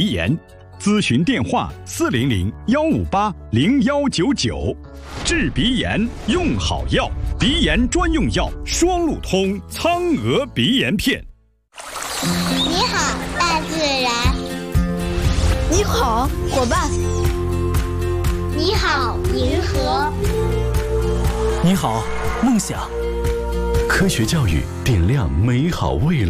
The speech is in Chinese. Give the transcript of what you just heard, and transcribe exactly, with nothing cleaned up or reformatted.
鼻炎，咨询电话四零零幺五八零幺九九。治鼻炎用好药，鼻炎专用药双路通苍鹅鼻炎片。 你好，大自然。 你好，伙伴。 你好，银河。 你好，梦想。 科学教育点亮美好未来。